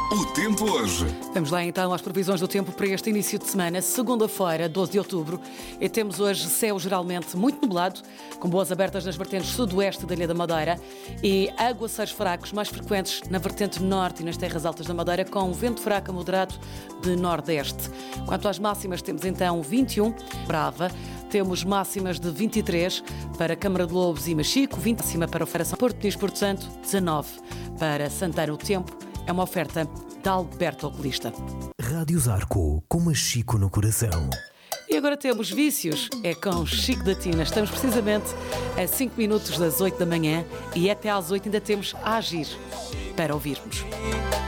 O tempo hoje. Vamos lá então às previsões do tempo para este início de semana, segunda-feira, 12 de outubro. E temos hoje céu geralmente muito nublado, com boas abertas nas vertentes sudoeste da Ilha da Madeira e aguaceiros fracos mais frequentes na vertente norte e nas terras altas da Madeira, com vento fraco a moderado de nordeste. Quanto às máximas, temos então 21, Brava. Temos máximas de 23 para Câmara de Lobos e Machico, 20 máxima para o Faração Porto Nis, Porto Santo, 19 para Santana. O tempo é uma oferta da Alberto Oculista. Rádio Zarco, com Machico no coração. E agora temos Vícios, é com Chico da Tina. Estamos precisamente a 5 minutos das 8 da manhã e até às 8 ainda temos a agir para ouvirmos.